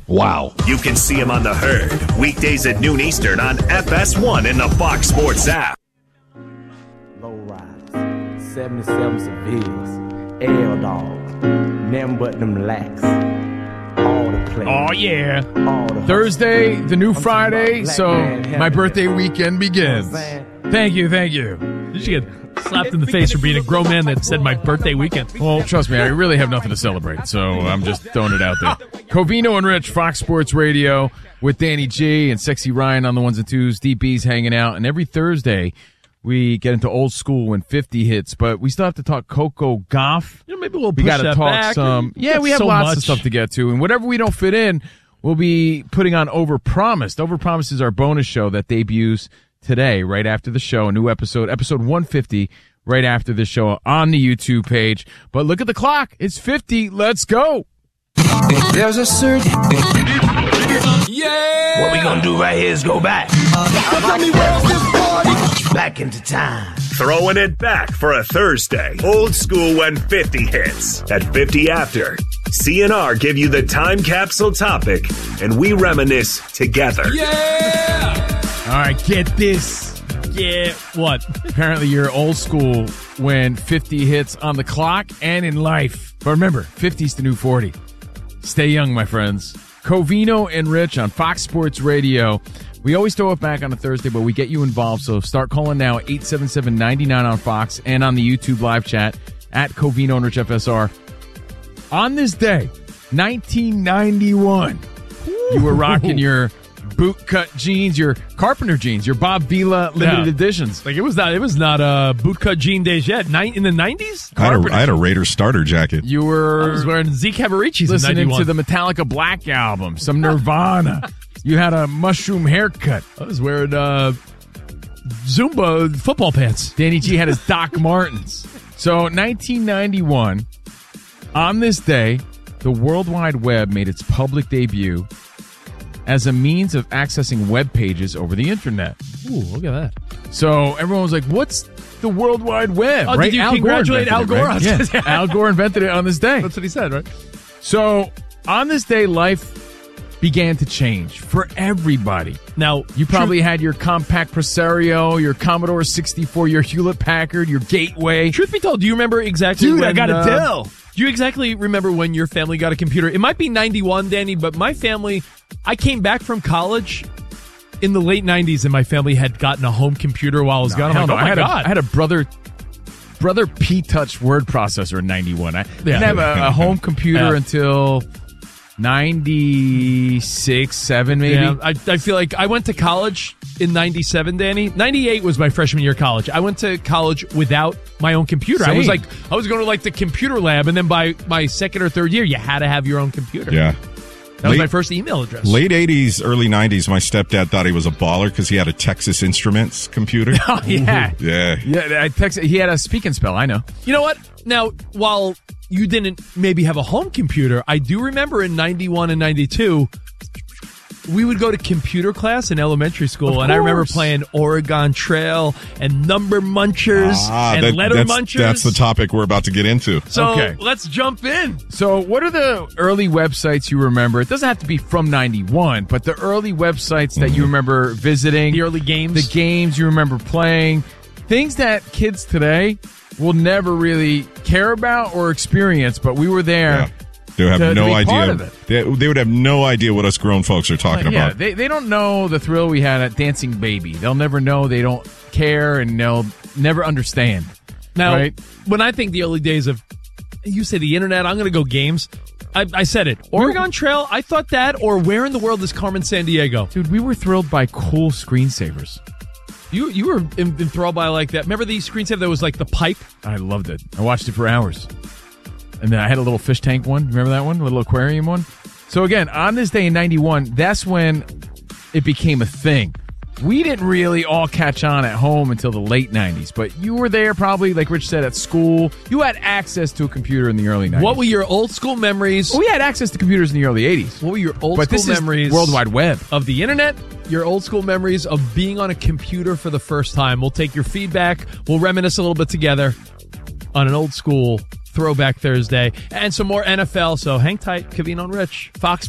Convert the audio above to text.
Wow. You can see him on The Herd, weekdays at noon Eastern on FS1 and the Fox Sports app. Low riders, 77 civilians, L-Dogs, nothing but them lax. All the players. Oh, yeah. All the Thursday, the new I'm Friday, talking about so black man my happiness. birthday weekend begins. You know what I'm saying? Thank you. You should get slapped in the face for being a grown man that said my birthday weekend. Well, trust me, I really have nothing to celebrate, so I'm just throwing it out there. Covino and Rich, Fox Sports Radio, with Danny G and Sexy Ryan on the ones and twos. DB's hanging out, and every Thursday we get into old school when 50 hits, but we still have to talk Coco Gauff. Maybe we'll We push got to that talk back. some. Yeah, we have so lots much. of stuff to get to, and whatever we don't fit in, we'll be putting on Overpromised. Overpromised is our bonus show that debuts today, right after the show. A new episode 150, right after the show on the YouTube page. But look at the clock. It's 50. Let's go. There's a certain. Yeah! What we gonna do right here is go back. Back into time. Throwing it back for a Thursday. Old school when 50 hits. At 50 after, CNR give you the time capsule topic, and we reminisce together. Yeah! All right, get this. Yeah, what? Apparently you're old school when 50 hits on the clock and in life. But remember, 50's the new 40. Stay young, my friends. Covino and Rich on Fox Sports Radio. We always throw it back on a Thursday, but we get you involved. So start calling now, 877-99 on Fox and on the YouTube live chat at Covino and Rich FSR. On this day, 1991, you were rocking your bootcut jeans, your Carpenter jeans, your Bob Vila limited Yeah. editions. Like it was not bootcut jean days yet. In the 90s? I had a Raiders starter jacket. You I were was wearing Zeke Cavaricci's in listening 91. to the Metallica Black Album, some Nirvana. You had a mushroom haircut. I was wearing Zumba football pants. Danny G had his Doc Martens. So 1991, on this day, the World Wide Web made its public debut as a means of accessing web pages over the internet. Ooh, look at that. So everyone was like, what's the World Wide Web? Oh, right? did you Al Gore congratulate invented Al Gore? it, right? Yeah. Al Gore invented it on this day. That's what he said, right? So on this day, life began to change for everybody. Now, You probably had your Compact Presario, your Commodore 64, your Hewlett-Packard, your Gateway. Truth be told, do you remember exactly Dude, when, I got a Dell. Do you exactly remember when your family got a computer? It might be 91, Danny, but my family, I came back from college in the late 90s, and my family had gotten a home computer while I was gone. I'm like, oh my God. I had a brother P-Touch word processor in 91. I didn't have a home computer Yeah. until 96, 7 maybe. Yeah, I feel like I went to college in 97, Danny. 98 was my freshman year of college. I went to college without my own computer. I was Same. going to like the computer lab, and then by my second or third year, you had to have your own computer. Yeah. That was my first email address. Late 80s, early 90s, my stepdad thought he was a baller because he had a Texas Instruments computer. Oh, yeah. Yeah. Yeah, I texted, he had a speak and spell, I know. You know what? Now, while you didn't maybe have a home computer, I do remember in 91 and 92, we would go to computer class in elementary school, and I remember playing Oregon Trail and Number Munchers and Letter Munchers. That's the topic we're about to get into. So Okay. let's jump in. So what are the early websites you remember? It doesn't have to be from 91, but the early websites that you remember visiting. The early games. The games you remember playing. Things that kids today will never really care about or experience, but we were there. Yeah. They would have to no be part idea. of it. They would have no idea what us grown folks are talking Yeah, about. they don't know the thrill we had at Dancing Baby. They'll never know. They don't care, and they'll never understand. Now, right? when I think the early days of, you say the internet, I'm going to go games. I said it. Oregon Trail, I thought that, or where in the world is Carmen Sandiego? Dude, we were thrilled by cool screensavers. You were enthralled by like that. Remember the screensaver that was like the pipe? I loved it. I watched it for hours. And then I had a little fish tank one. Remember that one? A little aquarium one? So again, on this day in 91, that's when it became a thing. We didn't really all catch on at home until the late 90s, but you were there probably, like Rich said, at school. You had access to a computer in the early 90s. What were your old school memories? We had access to computers in the early 80s. What were your old But school this memories? is World Wide Web. Of the internet, your old school memories of being on a computer for the first time. We'll take your feedback. We'll reminisce a little bit together on an old school Throwback Thursday and some more NFL. So hang tight. Covino and Rich, Fox